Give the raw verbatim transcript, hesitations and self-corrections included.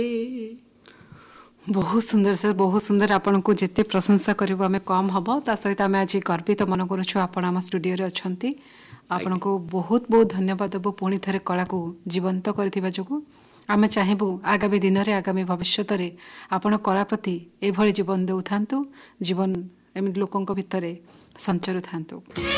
बहुत सुंदर सर, बहुत सुंदर। आपन को जिते प्रशंसा करिबो हमें कम हबो। ता सहित हमें आज गर्वित मन करूछु आपण हम स्टूडियो रे अछंती। आपन को बहुत बहुत धन्यवाद देबो पुणी थरे कला को जीवंत करथिबा जको। आमे चाहेबु आगामी दिन रे आगामी भविष्यत रे आपण कला प्रति एभଳି जीवन देउथांतु, जीवन एमि लोकंक भितरे संचरु थांतु।